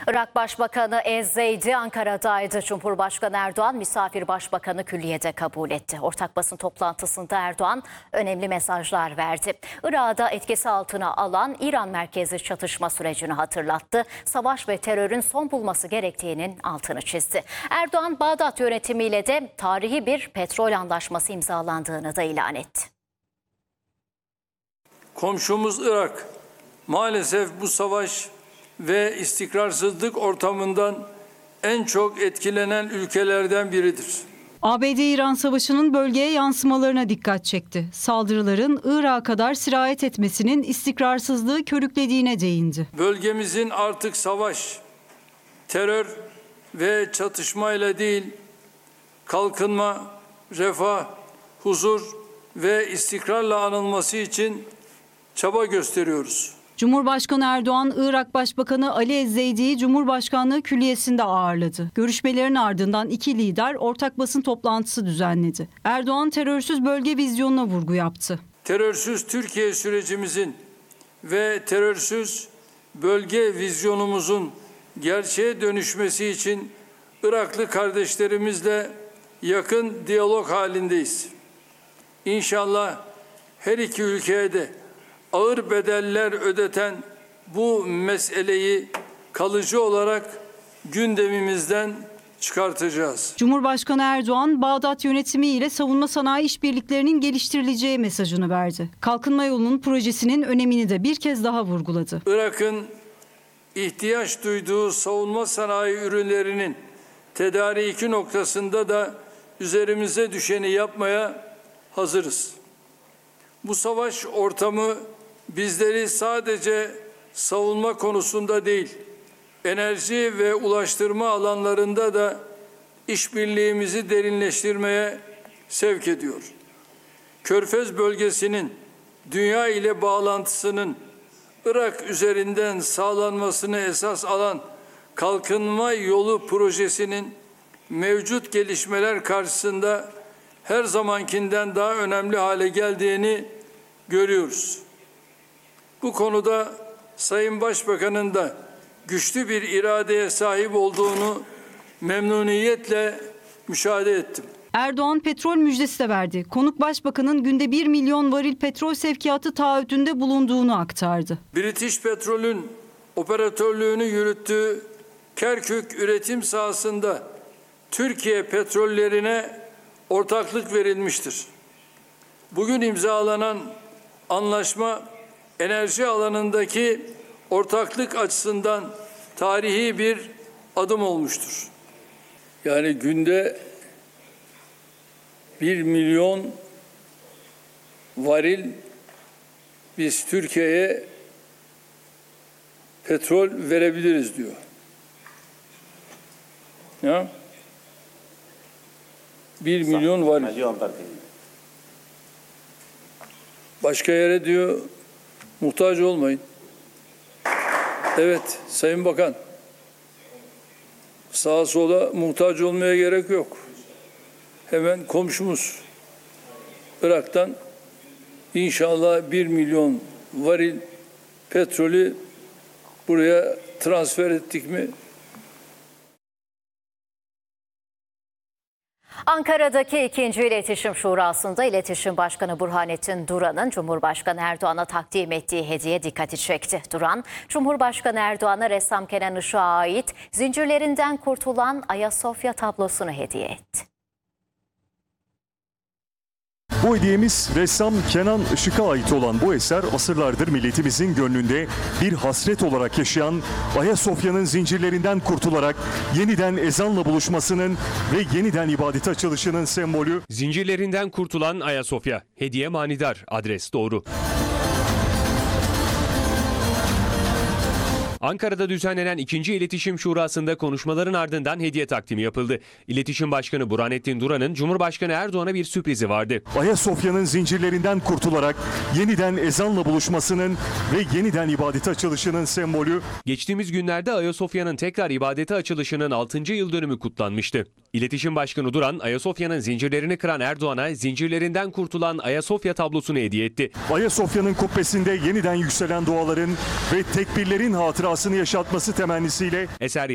Irak Başbakanı Ez-Zeydi Ankara'daydı. Cumhurbaşkanı Erdoğan misafir başbakanı külliyede kabul etti. Ortak basın toplantısında Erdoğan önemli mesajlar verdi. Irak'ı da etkisi altına alan İran merkezli çatışma sürecini hatırlattı. Savaş ve terörün son bulması gerektiğinin altını çizdi. Erdoğan, Bağdat yönetimiyle de tarihi bir petrol anlaşması imzalandığını da ilan etti. Komşumuz Irak maalesef bu savaş ve istikrarsızlık ortamından en çok etkilenen ülkelerden biridir. ABD-İran Savaşı'nın bölgeye yansımalarına dikkat çekti. Saldırıların Irak'a kadar sirayet etmesinin istikrarsızlığı körüklediğine değindi. Bölgemizin artık savaş, terör ve çatışmayla değil, kalkınma, refah, huzur ve istikrarla anılması için çaba gösteriyoruz. Cumhurbaşkanı Erdoğan, Irak Başbakanı Ali Ez-Zeydi'yi Cumhurbaşkanlığı Külliyesi'nde ağırladı. Görüşmelerin ardından iki lider ortak basın toplantısı düzenledi. Erdoğan terörsüz bölge vizyonuna vurgu yaptı. Terörsüz Türkiye sürecimizin ve terörsüz bölge vizyonumuzun gerçeğe dönüşmesi için Iraklı kardeşlerimizle yakın diyalog halindeyiz. İnşallah her iki ülkeye de ağır bedeller ödeten bu meseleyi kalıcı olarak gündemimizden çıkartacağız. Cumhurbaşkanı Erdoğan, Bağdat yönetimiyle savunma sanayi işbirliklerinin geliştirileceği mesajını verdi. Kalkınma yolunun projesinin önemini de bir kez daha vurguladı. Irak'ın ihtiyaç duyduğu savunma sanayi ürünlerinin tedariki noktasında da üzerimize düşeni yapmaya hazırız. Bu savaş ortamı bizleri sadece savunma konusunda değil, enerji ve ulaştırma alanlarında da işbirliğimizi derinleştirmeye sevk ediyor. Körfez bölgesinin dünya ile bağlantısının Irak üzerinden sağlanmasını esas alan kalkınma yolu projesinin mevcut gelişmeler karşısında her zamankinden daha önemli hale geldiğini görüyoruz. Bu konuda Sayın Başbakan'ın da güçlü bir iradeye sahip olduğunu memnuniyetle müşahede ettim. Erdoğan petrol müjdesi de verdi. Konuk Başbakan'ın günde 1 milyon varil petrol sevkiyatı taahhüdünde bulunduğunu aktardı. British Petrol'ün operatörlüğünü yürüttüğü Kerkük üretim sahasında Türkiye petrollerine ortaklık verilmiştir. Bugün imzalanan anlaşma enerji alanındaki ortaklık açısından tarihi bir adım olmuştur. Yani günde 1 milyon varil biz Türkiye'ye petrol verebiliriz diyor. Ya? 1 milyon varil. Başka yere diyor muhtaç olmayın. Evet Sayın Bakan, sağa sola muhtaç olmaya gerek yok. Hemen komşumuz Irak'tan inşallah 1 milyon varil petrolü buraya transfer ettik mi? Ankara'daki 2. İletişim Şurası'nda İletişim Başkanı Burhanettin Duran'ın Cumhurbaşkanı Erdoğan'a takdim ettiği hediye dikkati çekti. Duran, Cumhurbaşkanı Erdoğan'a ressam Kenan Işık'a ait Zincirlerinden Kurtulan Ayasofya tablosunu hediye etti. Bu hediyemiz ressam Kenan Işık'a ait olan bu eser asırlardır milletimizin gönlünde bir hasret olarak yaşayan Ayasofya'nın zincirlerinden kurtularak yeniden ezanla buluşmasının ve yeniden ibadete açılışının sembolü. Zincirlerinden kurtulan Ayasofya. Hediye manidar, adres doğru. Ankara'da düzenlenen 2. İletişim Şurası'nda konuşmaların ardından hediye takdimi yapıldı. İletişim Başkanı Burhanettin Duran'ın Cumhurbaşkanı Erdoğan'a bir sürprizi vardı. Ayasofya'nın zincirlerinden kurtularak yeniden ezanla buluşmasının ve yeniden ibadete açılışının sembolü. Geçtiğimiz günlerde Ayasofya'nın tekrar ibadete açılışının 6. yıl dönümü kutlanmıştı. İletişim Başkanı Duran, Ayasofya'nın zincirlerini kıran Erdoğan'a zincirlerinden kurtulan Ayasofya tablosunu hediye etti. Ayasofya'nın kubbesinde yeniden yükselen duaların ve tekbirlerin hatırasını yaşatması temennisiyle Eser